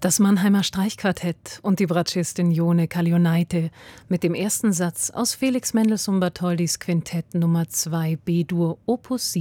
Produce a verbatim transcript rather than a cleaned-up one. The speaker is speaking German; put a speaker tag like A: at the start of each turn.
A: Das Mannheimer Streichquartett und die Bratschistin Jone Kalionaite mit dem ersten Satz aus Felix Mendelssohn Bartholdys Quintett Nummer zwei B-Dur Opus